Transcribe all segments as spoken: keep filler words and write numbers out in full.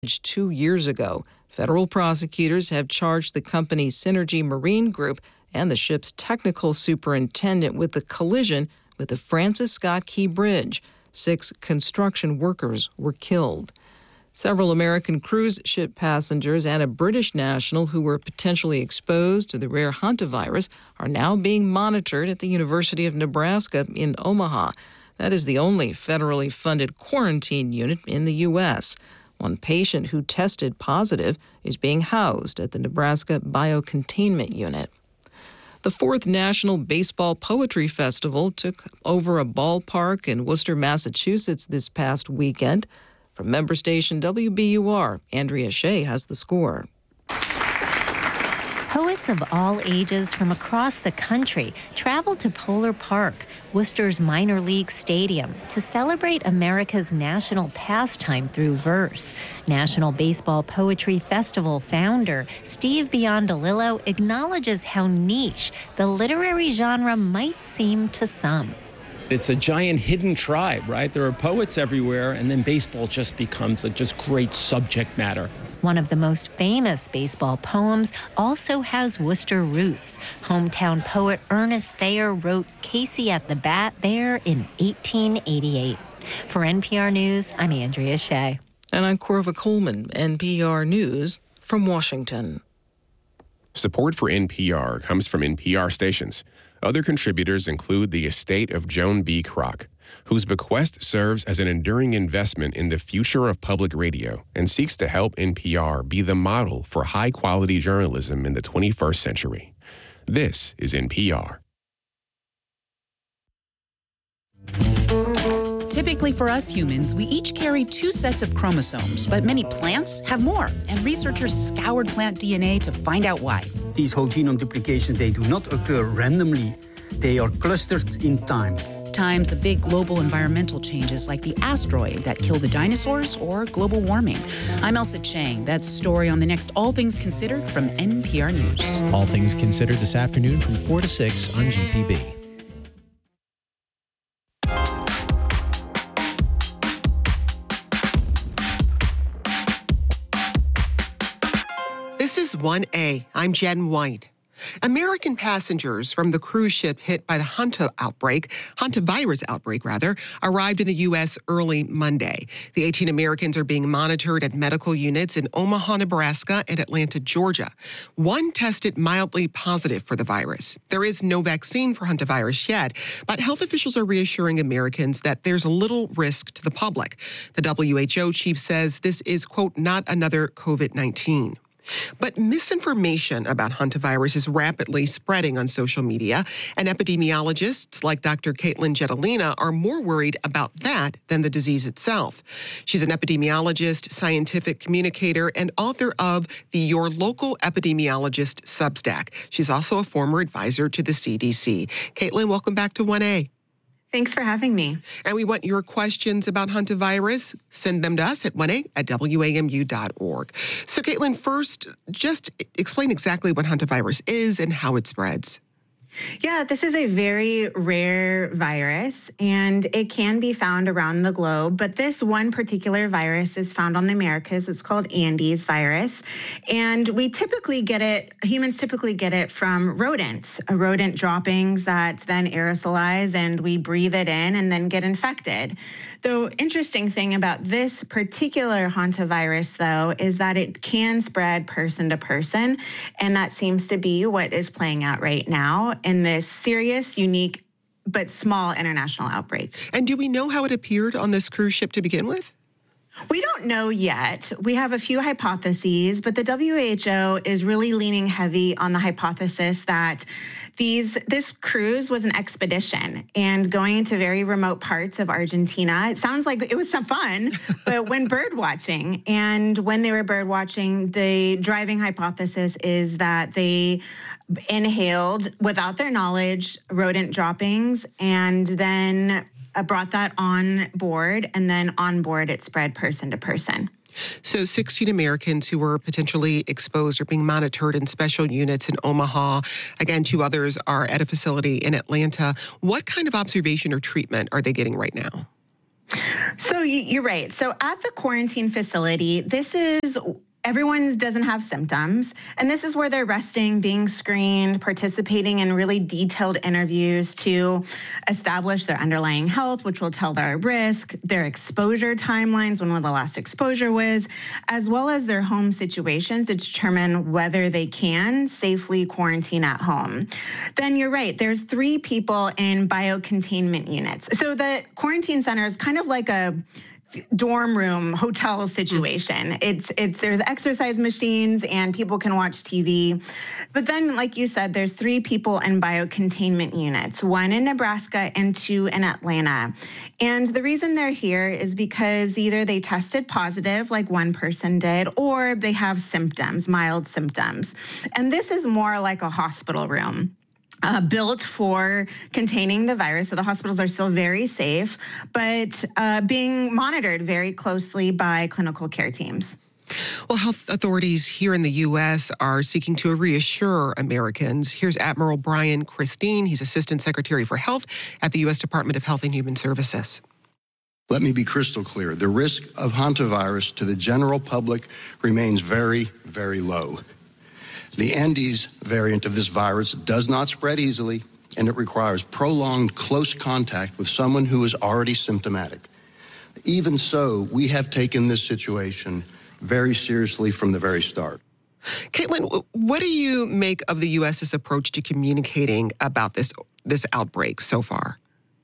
two years ago. Federal prosecutors have charged the company's Synergy Marine Group and the ship's technical superintendent with the collision with the Francis Scott Key Bridge. Six construction workers were killed. Several American cruise ship passengers and a British national who were potentially exposed to the rare hantavirus are now being monitored at the University of Nebraska in Omaha. That is the only federally funded quarantine unit in the U S One patient who tested positive is being housed at the Nebraska Biocontainment Unit. The fourth National Baseball Poetry Festival took over a ballpark in Worcester, Massachusetts this past weekend. From member station W B U R, Andrea Shea has the score. Poets of all ages from across the country traveled to Polar Park, Worcester's minor league stadium, to celebrate America's national pastime through verse. National Baseball Poetry Festival founder Steve Biondolillo acknowledges how niche the literary genre might seem to some. It's a giant hidden tribe, right? There are poets everywhere, and then baseball just becomes a just great subject matter. One of the most famous baseball poems also has Worcester roots. Hometown poet Ernest Thayer wrote Casey at the Bat there in eighteen eighty-eight. For N P R News, I'm Andrea Shea. And I'm Corva Coleman, N P R News from Washington. Support for N P R comes from N P R stations. Other contributors include the estate of Joan B. Kroc, whose bequest serves as an enduring investment in the future of public radio and seeks to help N P R be the model for high-quality journalism in the twenty-first century. This is N P R. Typically for us humans, we each carry two sets of chromosomes, but many plants have more, and researchers scoured plant D N A to find out why. These whole genome duplications, they do not occur randomly. They are clustered in time. Times of big global environmental changes like the asteroid that killed the dinosaurs or global warming. I'm Elsa Chang. That's story on the next All Things Considered from N P R News. All Things Considered this afternoon from four to six on G P B. This is one A. I'm Jen White. American passengers from the cruise ship hit by the Hanta outbreak, hantavirus outbreak rather, arrived in the U S early Monday. The eighteen Americans are being monitored at medical units in Omaha, Nebraska and Atlanta, Georgia. One tested mildly positive for the virus. There is no vaccine for hantavirus yet, but health officials are reassuring Americans that there's little risk to the public. The W H O chief says this is, quote, not another COVID nineteen. But misinformation about hantavirus is rapidly spreading on social media, and epidemiologists like Doctor Caitlin Jetelina are more worried about that than the disease itself. She's an epidemiologist, scientific communicator, and author of the Your Local Epidemiologist Substack. She's also a former advisor to the C D C. Caitlin, welcome back to one A. Thanks for having me. And we want your questions about hantavirus. Send them to us at one A at W A M U dot org. So, Caitlin, first, just explain exactly what hantavirus is and how it spreads. Yeah, this is a very rare virus, and it can be found around the globe. But this one particular virus is found on the Americas. It's called Andes virus. And we typically get it, humans typically get it from rodents, uh, rodent droppings that then aerosolize, and we breathe it in and then get infected. The interesting thing about this particular hantavirus, though, is that it can spread person to person, and that seems to be what is playing out right now in this serious, unique, but small international outbreak. And do we know how it appeared on this cruise ship to begin with? We don't know yet. We have a few hypotheses, but the W H O is really leaning heavy on the hypothesis that these this cruise was an expedition and going into very remote parts of Argentina. It sounds like it was some fun, but when bird watching, and when they were bird watching, the driving hypothesis is that they inhaled, without their knowledge, rodent droppings, and then uh, brought that on board, and then on board it spread person to person. So sixteen Americans who were potentially exposed are being monitored in special units in Omaha. Again, two others are at a facility in Atlanta. What kind of observation or treatment are they getting right now? So you're right. So at the quarantine facility, this is everyone doesn't have symptoms. And this is where they're resting, being screened, participating in really detailed interviews to establish their underlying health, which will tell their risk, their exposure timelines, when the last exposure was, as well as their home situations to determine whether they can safely quarantine at home. Then you're right, there's three people in biocontainment units. So the quarantine center is kind of like a dorm room hotel situation. It's it's there's exercise machines and people can watch T V. But then, like you said, there's three people in biocontainment units, one in Nebraska and two in Atlanta. And the reason they're here is because either they tested positive, like one person did, or they have symptoms, mild symptoms. And this is more like a hospital room. Uh, built for containing the virus. So the hospitals are still very safe, but uh, being monitored very closely by clinical care teams. Well, health authorities here in the U S are seeking to reassure Americans. Here's Admiral Brian Christine. He's Assistant Secretary for Health at the U S Department of Health and Human Services. Let me be crystal clear. The risk of hantavirus to the general public remains very, very low. The Andes variant of this virus does not spread easily, and it requires prolonged close contact with someone who is already symptomatic. Even so, we have taken this situation very seriously from the very start. Caitlin, what do you make of the U S's approach to communicating about this, this outbreak so far?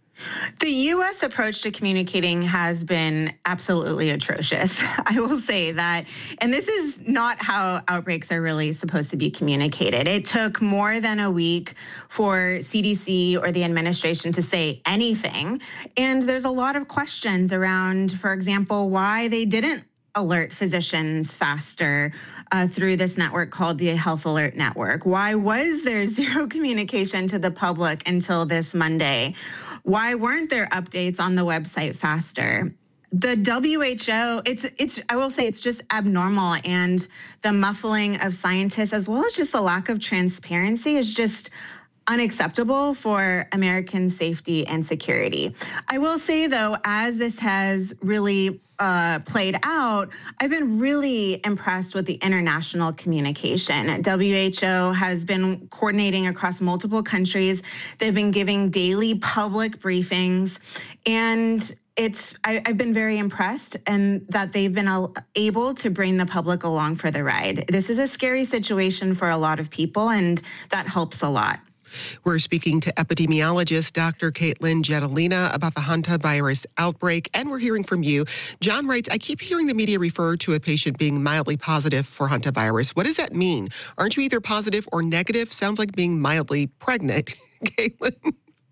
The U S approach to communicating has been absolutely atrocious. I will say that. And this is not how outbreaks are really supposed to be communicated. It took more than a week for C D C or the administration to say anything. And there's a lot of questions around, for example, why they didn't alert physicians faster uh, through this network called the Health Alert Network. Why was there zero communication to the public until this Monday? Why weren't there updates on the website faster? The W H O, it's, it's, I will say it's just abnormal, and the muffling of scientists as well as just the lack of transparency is just unacceptable for American safety and security. I will say, though, as this has really uh, played out, I've been really impressed with the international communication. W H O has been coordinating across multiple countries. They've been giving daily public briefings, and it's I, I've been very impressed and that they've been able to bring the public along for the ride. This is a scary situation for a lot of people, and that helps a lot. We're speaking to epidemiologist Doctor Caitlin Jetelina about the hantavirus outbreak, and we're hearing from you. John writes, I keep hearing the media refer to a patient being mildly positive for hantavirus. What does that mean? Aren't you either positive or negative? Sounds like being mildly pregnant. Caitlin?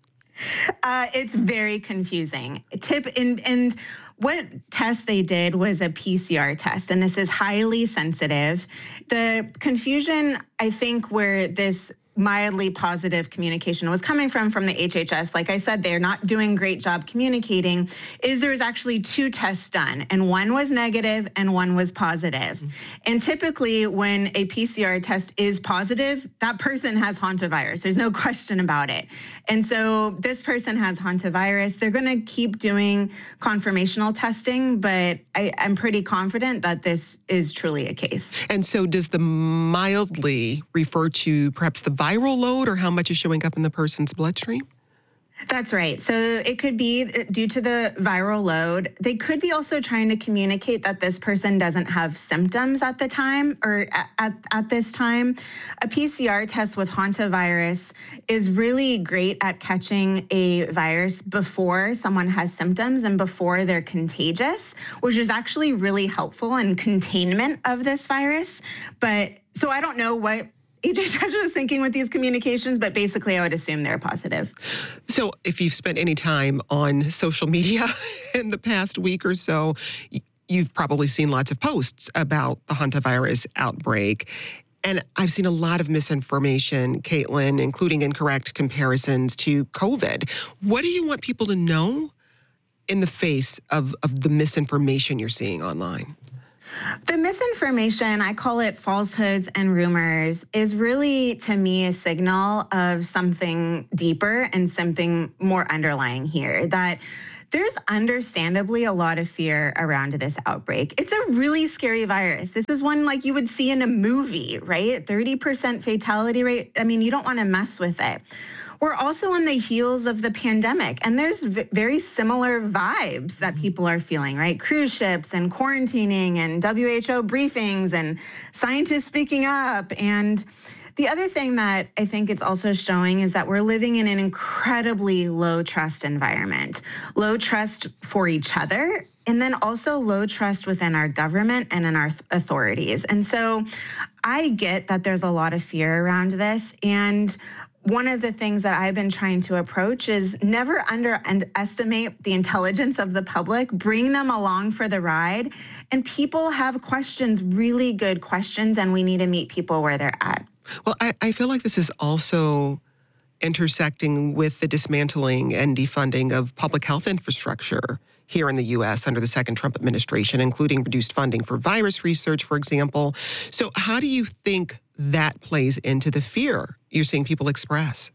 Uh, it's very confusing. Tip and and what test they did was a P C R test, and this is highly sensitive. The confusion, I think, where this mildly positive communication was coming from from the H H S, like I said, they're not doing a great job communicating, is there was actually two tests done, and one was negative and one was positive. Mm-hmm. And typically when a P C R test is positive, that person has hantavirus. There's no question about it. And so this person has hantavirus. They're going to keep doing confirmational testing, but I, I'm pretty confident that this is truly a case. And so does the mildly refer to perhaps the viral load, or how much is showing up in the person's bloodstream? That's right. So it could be due to the viral load. They could be also trying to communicate that this person doesn't have symptoms at the time or at, at, at this time. A P C R test with hantavirus is really great at catching a virus before someone has symptoms and before they're contagious, which is actually really helpful in containment of this virus. But so I don't know what H H S was thinking with these communications, but basically I would assume they're positive. So if you've spent any time on social media in the past week or so, you've probably seen lots of posts about the hantavirus outbreak. And I've seen a lot of misinformation, Caitlin, including incorrect comparisons to COVID. What do you want people to know in the face of, of the misinformation you're seeing online? The misinformation, I call it falsehoods and rumors, is really, to me, a signal of something deeper and something more underlying here. That there's understandably a lot of fear around this outbreak. It's a really scary virus. This is one like you would see in a movie, right? thirty percent fatality rate. I mean, you don't want to mess with it. We're also on the heels of the pandemic, and there's v- very similar vibes that people are feeling, right? Cruise ships and quarantining and W H O briefings and scientists speaking up. And the other thing that I think it's also showing is that we're living in an incredibly low trust environment, low trust for each other, and then also low trust within our government and in our th- authorities. And so I get that there's a lot of fear around this. And one of the things that I've been trying to approach is never underestimate the intelligence of the public, bring them along for the ride. And people have questions, really good questions, and we need to meet people where they're at. Well, I, I feel like this is also intersecting with the dismantling and defunding of public health infrastructure here in the U S under the second Trump administration, including reduced funding for virus research, for example. So how do you think that plays into the fear you're seeing people express?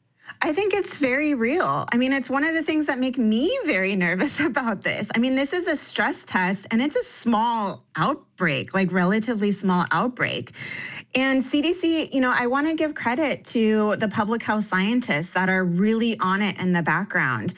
I think it's very real. I mean, it's one of the things that make me very nervous about this. I mean, this is a stress test, and it's a small outbreak, like relatively small outbreak. And C D C, you know, I want to give credit to the public health scientists that are really on it in the background,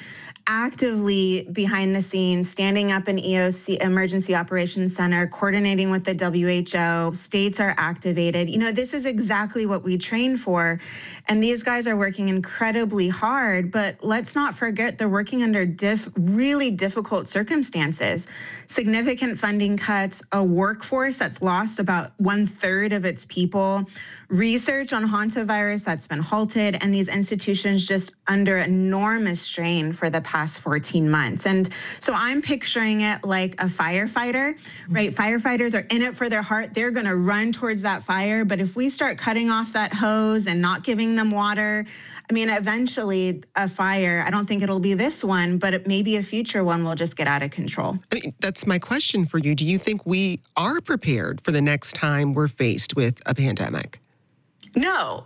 actively behind the scenes, standing up in E O C, Emergency Operations Center, coordinating with the W H O. States are activated. You know, this is exactly what we train for. And these guys are working incredibly hard, but let's not forget they're working under diff, really difficult circumstances. Significant funding cuts, a workforce that's lost about one third of its people, research on hantavirus that's been halted, and these institutions just under enormous strain for the past fourteen months. And so I'm picturing it like a firefighter, right? Firefighters are in it for their heart. They're going to run towards that fire. But if we start cutting off that hose and not giving them water, I mean, eventually a fire, I don't think it'll be this one, but it, maybe a future one will just get out of control. I mean, that's my question for you. Do you think we are prepared for the next time we're faced with a pandemic? No,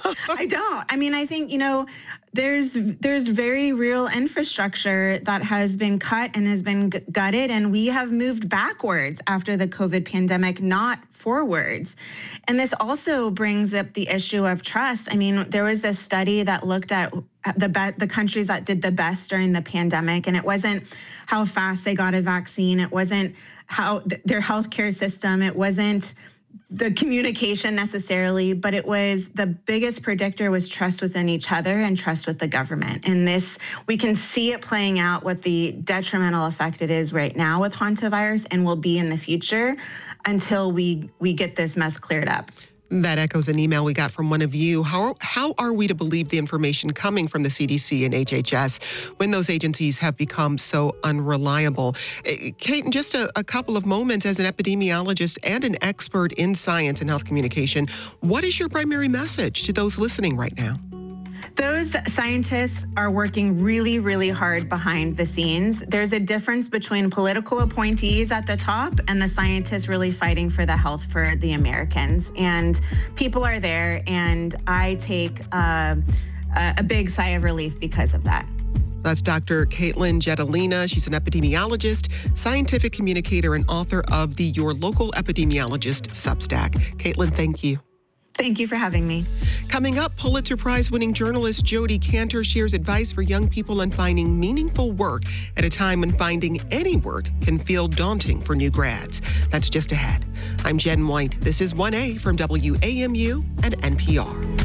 I don't. I mean, I think, you know, there's there's very real infrastructure that has been cut and has been g- gutted, and we have moved backwards after the COVID pandemic, not forwards. And this also brings up the issue of trust. I mean, there was this study that looked at the be- the countries that did the best during the pandemic, and it wasn't how fast they got a vaccine. It wasn't how th- their healthcare system. It wasn't the communication necessarily, but it was the biggest predictor was trust within each other and trust with the government. And this, we can see it playing out what the detrimental effect it is right now with hantavirus and will be in the future until we we get this mess cleared up. That echoes an email we got from one of you. How how are we to believe the information coming from the C D C and H H S when those agencies have become so unreliable? Kate, in just a, a couple of moments as an epidemiologist and an expert in science and health communication, what is your primary message to those listening right now? Those scientists are working really, really hard behind the scenes. There's a difference between political appointees at the top and the scientists really fighting for the health for the Americans. And people are there, and I take uh, a big sigh of relief because of that. That's Doctor Caitlin Jetelina. She's an epidemiologist, scientific communicator, and author of the Your Local Epidemiologist Substack. Caitlin, thank you. Thank you for having me. Coming up, Pulitzer Prize-winning journalist Jodi Kantor shares advice for young people on finding meaningful work at a time when finding any work can feel daunting for new grads. That's just ahead. I'm Jen White. This is one A from W A M U and N P R.